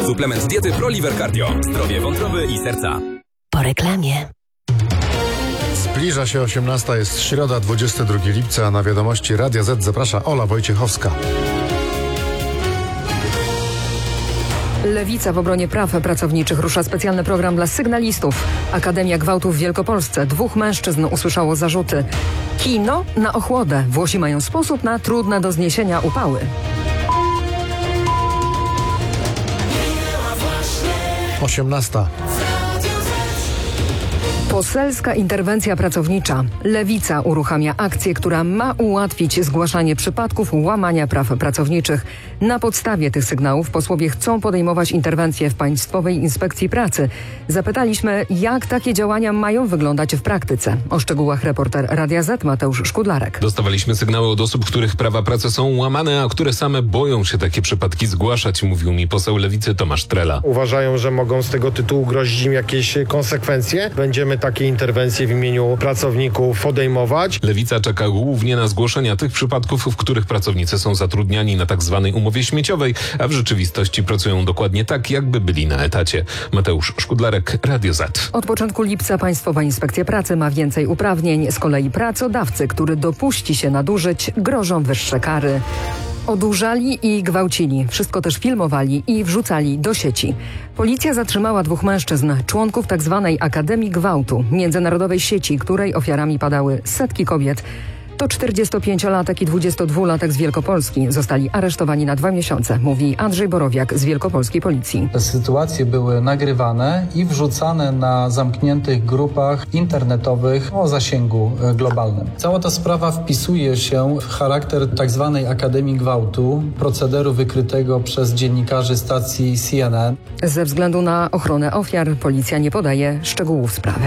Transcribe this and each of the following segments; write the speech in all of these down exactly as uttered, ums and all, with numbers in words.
Suplement diety ProLiver Cardio. Zdrowie wątroby i serca. Po reklamie. Zbliża się osiemnasta, jest środa, dwudziestego drugiego lipca, a na wiadomości Radia Z zaprasza Ola Wojciechowska. Lewica w obronie praw pracowniczych rusza specjalny program dla sygnalistów. Akademia Gwałtu w Wielkopolsce. Dwóch mężczyzn usłyszało zarzuty. Kino na ochłodę. Włosi mają sposób na trudne do zniesienia upały. osiemnasta. Poselska interwencja pracownicza. Lewica uruchamia akcję, która ma ułatwić zgłaszanie przypadków łamania praw pracowniczych. Na podstawie tych sygnałów posłowie chcą podejmować interwencje w Państwowej Inspekcji Pracy. Zapytaliśmy, jak takie działania mają wyglądać w praktyce. O szczegółach reporter Radia Z Mateusz Szkudlarek. Dostawaliśmy sygnały od osób, których prawa pracy są łamane, a które same boją się takie przypadki zgłaszać, mówił mi poseł Lewicy Tomasz Trela. Uważają, że mogą z tego tytułu grozić im jakieś konsekwencje. Będziemy takie interwencje w imieniu pracowników podejmować. Lewica czeka głównie na zgłoszenia tych przypadków, w których pracownicy są zatrudniani na tak zwanej umowie śmieciowej, a w rzeczywistości pracują dokładnie tak, jakby byli na etacie. Mateusz Szkudlarek, Radio Z. Od początku lipca Państwowa Inspekcja Pracy ma więcej uprawnień. Z kolei pracodawcy, który dopuści się nadużyć, grożą wyższe kary. Odurzali i gwałcili. Wszystko też filmowali i wrzucali do sieci. Policja zatrzymała dwóch mężczyzn, członków tzw. Akademii Gwałtu, międzynarodowej sieci, której ofiarami padały setki kobiet. To czterdziestopięciolatek i dwudziestodwulatek z Wielkopolski zostali aresztowani na dwa miesiące, mówi Andrzej Borowiak z Wielkopolskiej Policji. Te sytuacje były nagrywane i wrzucane na zamkniętych grupach internetowych o zasięgu globalnym. Cała ta sprawa wpisuje się w charakter tzw. Akademii Gwałtu, procederu wykrytego przez dziennikarzy stacji C N N. Ze względu na ochronę ofiar policja nie podaje szczegółów sprawy.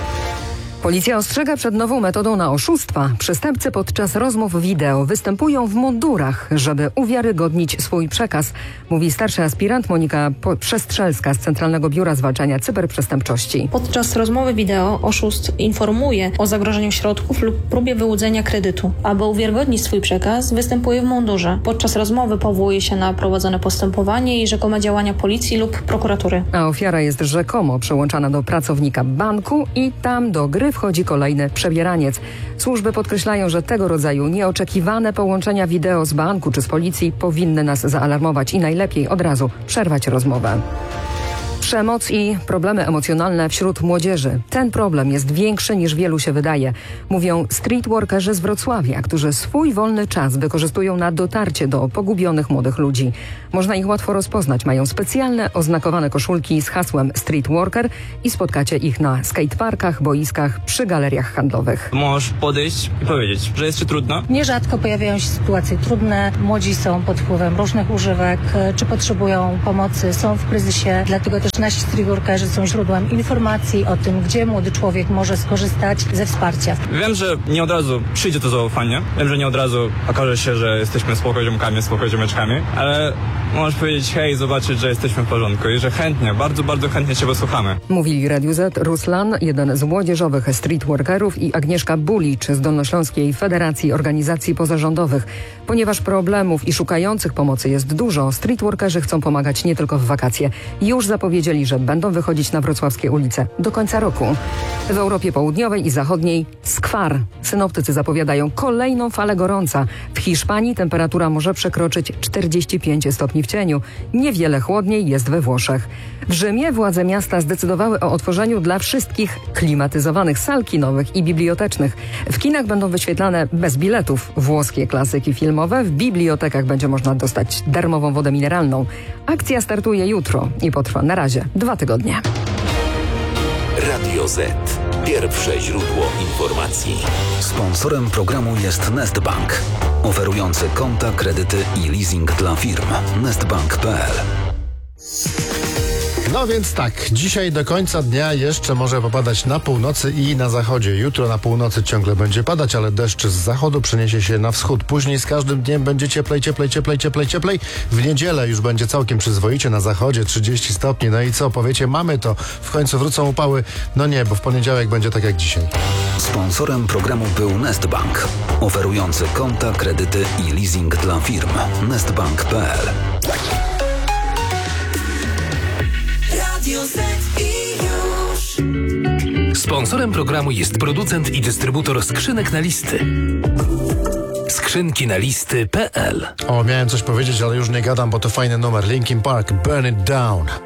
Policja ostrzega przed nową metodą na oszustwa. Przestępcy podczas rozmów wideo występują w mundurach, żeby uwiarygodnić swój przekaz, mówi starszy aspirant Monika Przestrzelska z Centralnego Biura Zwalczania Cyberprzestępczości. Podczas rozmowy wideo oszust informuje o zagrożeniu środków lub próbie wyłudzenia kredytu. Aby uwiarygodnić swój przekaz, występuje w mundurze. Podczas rozmowy powołuje się na prowadzone postępowanie i rzekome działania policji lub prokuratury. A ofiara jest rzekomo przełączana do pracownika banku i tam do gry wchodzi kolejny przebieraniec. Służby podkreślają, że tego rodzaju nieoczekiwane połączenia wideo z banku czy z policji powinny nas zaalarmować i najlepiej od razu przerwać rozmowę. Przemoc i problemy emocjonalne wśród młodzieży. Ten problem jest większy niż wielu się wydaje, mówią streetworkerzy z Wrocławia, którzy swój wolny czas wykorzystują na dotarcie do pogubionych młodych ludzi. Można ich łatwo rozpoznać. Mają specjalne oznakowane koszulki z hasłem streetworker i spotkacie ich na skateparkach, boiskach, przy galeriach handlowych. Możesz podejść i powiedzieć, że jest ci trudno? Nierzadko pojawiają się sytuacje trudne. Młodzi są pod wpływem różnych używek, czy potrzebują pomocy, są w kryzysie, dlatego też nasi streetworkerzy są źródłem informacji o tym, gdzie młody człowiek może skorzystać ze wsparcia. Wiem, że nie od razu przyjdzie to zaufanie. Wiem, że nie od razu okaże się, że jesteśmy spoko ziomkami, spoko ziomeczkami, ale możesz powiedzieć hej, zobaczyć, że jesteśmy w porządku i że chętnie, bardzo, bardzo chętnie cię posłuchamy. Mówili Radiu Z Ruslan, jeden z młodzieżowych streetworkerów, i Agnieszka Bulicz z Dolnośląskiej Federacji Organizacji Pozarządowych. Ponieważ problemów i szukających pomocy jest dużo, streetworkerzy chcą pomagać nie tylko w wakacje. Już zapowiedzieli, że będą wychodzić na wrocławskie ulice do końca roku. W Europie Południowej i Zachodniej skwar. Synoptycy zapowiadają kolejną falę gorąca. W Hiszpanii temperatura może przekroczyć czterdzieści pięć stopni w cieniu. Niewiele chłodniej jest we Włoszech. W Rzymie władze miasta zdecydowały o otworzeniu dla wszystkich klimatyzowanych sal kinowych i bibliotecznych. W kinach będą wyświetlane bez biletów włoskie klasyki filmowe. W bibliotekach będzie można dostać darmową wodę mineralną. Akcja startuje jutro i potrwa na razie dwa tygodnie. Radio Z. Pierwsze źródło informacji. Sponsorem programu jest Nestbank, oferujący konta, kredyty i leasing dla firm. nestbank kropka p l. No więc tak, dzisiaj do końca dnia jeszcze może popadać na północy i na zachodzie. Jutro na północy ciągle będzie padać, ale deszcz z zachodu przeniesie się na wschód. Później z każdym dniem będzie cieplej, cieplej, cieplej, cieplej, cieplej. W niedzielę już będzie całkiem przyzwoicie na zachodzie, trzydzieści stopni. No i co, powiecie, mamy to. W końcu wrócą upały. No nie, bo w poniedziałek będzie tak jak dzisiaj. Sponsorem programu był Nestbank, oferujący konta, kredyty i leasing dla firm. nestbank kropka p l. Sponsorem programu jest producent i dystrybutor skrzynek na listy. Skrzynki na listy kropka p l. O, miałem coś powiedzieć, ale już nie gadam, bo to fajny numer. Linkin Park, Burn It Down.